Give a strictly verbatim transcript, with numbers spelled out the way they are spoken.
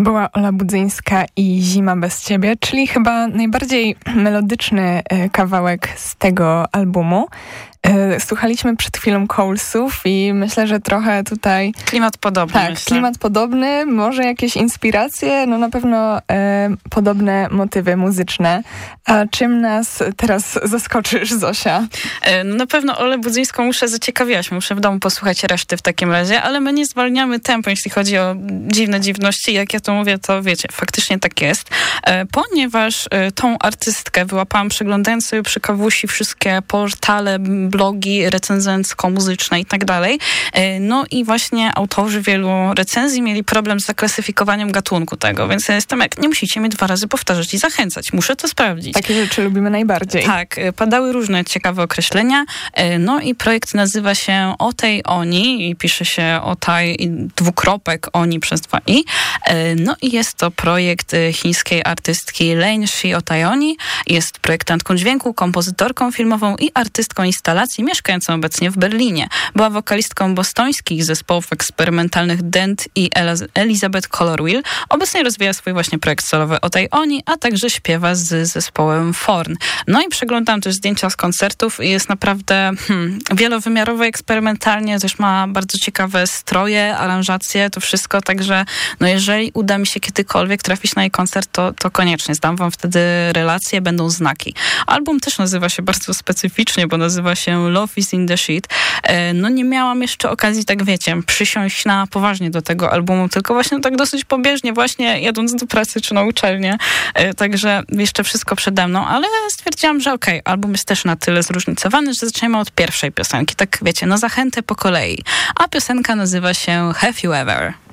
była Ola Budzyńska i Zima bez ciebie, czyli chyba najbardziej melodyczny kawałek z tego albumu. Słuchaliśmy przed chwilą Coalsów i myślę, że trochę tutaj... Klimat podobny. Tak, myślę. klimat podobny, może jakieś inspiracje, no na pewno e, podobne motywy muzyczne. A czym nas teraz zaskoczysz, Zosia? E, no na pewno Olę Budzyńską muszę zaciekawiać, muszę w domu posłuchać reszty w takim razie, ale my nie zwalniamy tempo, jeśli chodzi o dziwne dziwności. Jak ja to mówię, to wiecie, faktycznie tak jest. E, ponieważ e, tą artystkę wyłapałam przeglądając sobie przy kawusi wszystkie portale, blogi recenzencko-muzyczne i tak dalej. No i właśnie autorzy wielu recenzji mieli problem z zaklasyfikowaniem gatunku tego, więc ja jestem jak, nie musicie mnie dwa razy powtarzać i zachęcać. Muszę to sprawdzić. Takie rzeczy lubimy najbardziej. Tak, padały różne ciekawe określenia. No i projekt nazywa się Otej Oni i pisze się Otaj i dwukropek Oni przez dwa i. No i jest to projekt chińskiej artystki Lane Shi Otayoni. Jest projektantką dźwięku, kompozytorką filmową i artystką instalacji, mieszkającą obecnie w Berlinie. Była wokalistką bostońskich zespołów eksperymentalnych Dent i Elizabeth Colorwheel. Obecnie rozwija swój właśnie projekt solowy Otej Oni, a także śpiewa z zespołem Forn. No i przeglądam też zdjęcia z koncertów i jest naprawdę hmm, wielowymiarowo, eksperymentalnie, też ma bardzo ciekawe stroje, aranżacje, to wszystko, także no jeżeli uda mi się kiedykolwiek trafić na jej koncert, to, to koniecznie zdam wam wtedy relacje, będą znaki. Album też nazywa się bardzo specyficznie, bo nazywa się Love is in the Shit. No nie miałam jeszcze okazji, tak wiecie, przysiąść na poważnie do tego albumu, tylko właśnie tak dosyć pobieżnie, właśnie jadąc do pracy czy na uczelnię. Także jeszcze wszystko przede mną, ale stwierdziłam, że okej, okay, album jest też na tyle zróżnicowany, że zaczniemy od pierwszej piosenki. Tak wiecie, no zachętę po kolei. A piosenka nazywa się Have You Ever?